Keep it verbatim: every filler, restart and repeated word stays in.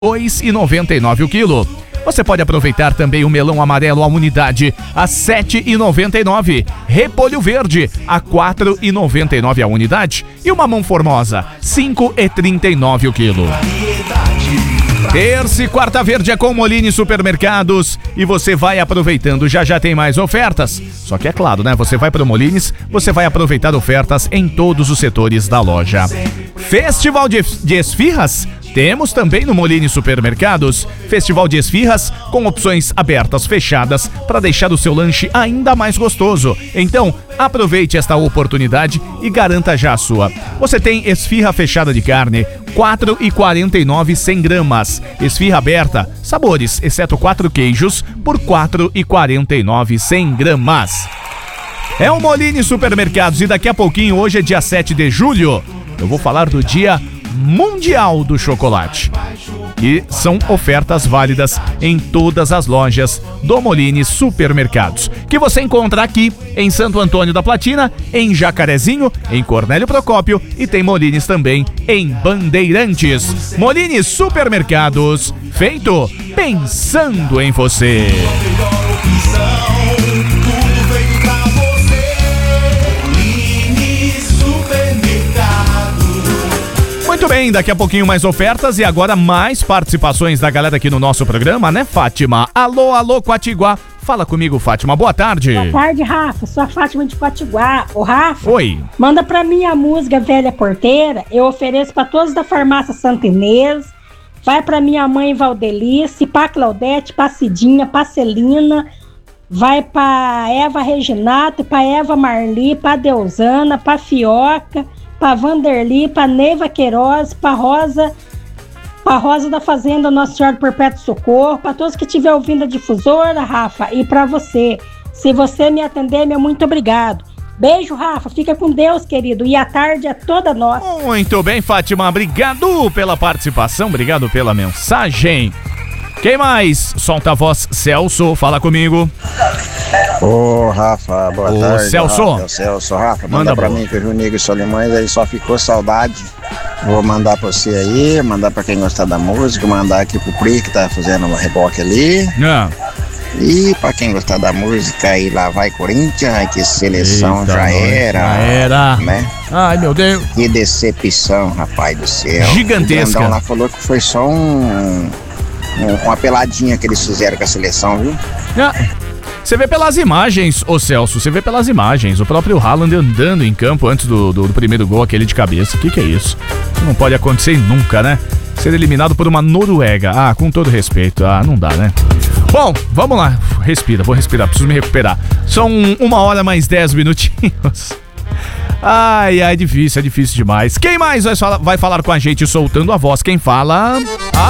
dois reais e noventa e nove centavos o quilo. Você pode aproveitar também o melão amarelo a unidade a sete reais e noventa e nove centavos, repolho verde a quatro reais e noventa e nove centavos a unidade e o mamão formosa cinco reais e trinta e nove centavos o quilo. Terça e quarta verde é com Molini Supermercados e você vai aproveitando, já já tem mais ofertas. Só que é claro, né? Você vai para o Molines, você vai aproveitar ofertas em todos os setores da loja. Festival de, de esfirras? Temos também no Molini Supermercados. Festival de esfirras com opções abertas, fechadas, para deixar o seu lanche ainda mais gostoso. Então, aproveite esta oportunidade e garanta já a sua. Você tem esfirra fechada de carne, quatro reais e quarenta e nove centavos cem gramas. Esfirra aberta, sabores, exceto quatro queijos, por quatro reais e quarenta e nove centavos cem gramas. É o Molini Supermercados e daqui a pouquinho, hoje é dia sete de julho, eu vou falar do Dia Mundial do Chocolate. E são ofertas válidas em todas as lojas do Molini Supermercados, que você encontra aqui em Santo Antônio da Platina, em Jacarezinho, em Cornélio Procópio e tem Molines também em Bandeirantes. Molini Supermercados, feito pensando em você. Muito bem, daqui a pouquinho mais ofertas e agora mais participações da galera aqui no nosso programa, né, Fátima? Alô, alô, Quatiguá. Fala comigo, Fátima. Boa tarde. Boa tarde, Rafa. Sou a Fátima de Quatiguá. Ô, Rafa. Oi. Manda pra mim a música Velha Porteira. Eu ofereço pra todos da farmácia Santa Inês. Vai pra minha mãe Valdelice, pra Claudete, pra Cidinha, pra Celina. Vai pra Eva Reginato, pra Eva Marli, pra Deusana, pra Fioca, pra Vanderli, pra Neiva Queiroz, pra Rosa, pra Rosa da Fazenda Nossa Senhora do Perpétuo Socorro, pra todos que estiver ouvindo a difusora, Rafa, e pra você. Se você me atender, meu muito obrigado. Beijo, Rafa, fica com Deus, querido, e a tarde é toda nossa. Muito bem, Fátima, obrigado pela participação, obrigado pela mensagem. Quem mais? Solta a voz, Celso, fala comigo. Ô, Rafa, boa Ô, tarde. Celso. Rafa, é o Celso, Rafa, manda, Manda pra boa. mim que o Juninho e Solimões aí só ficou saudade. Vou mandar pra você aí, mandar pra quem gostar da música, mandar aqui pro Pri que tá fazendo um reboque ali. Ah. E pra quem gostar da música aí, lá vai Corinthians, que seleção Eita, já nós, era. já era. Né? Ai, meu Deus. Que decepção, rapaz do céu. Gigantesca. O Grandão lá falou que foi só um, um, uma peladinha que eles fizeram com a seleção, viu? Ah. Você vê pelas imagens, ô Celso, você vê pelas imagens, o próprio Haaland andando em campo antes do, do, do primeiro gol, aquele de cabeça. O que que é isso? Isso não pode acontecer nunca, né? Ser eliminado por uma Noruega. Ah, com todo respeito. Ah, não dá, né? Bom, vamos lá. Respira, vou respirar, preciso me recuperar. São uma hora mais dez minutinhos. Ai, ai, difícil, é difícil demais. Quem mais vai falar, vai falar com a gente soltando a voz? Quem fala?